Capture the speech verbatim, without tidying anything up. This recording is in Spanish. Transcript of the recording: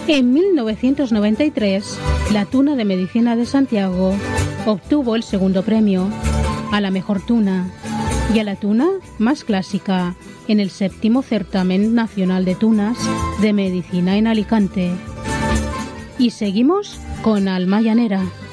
En mil novecientos noventa y tres, la tuna de Medicina de Santiago obtuvo el segundo premio a la mejor tuna y a la tuna más clásica en el séptimo certamen nacional de tunas de medicina en Alicante. Y seguimos con Alma Llanera.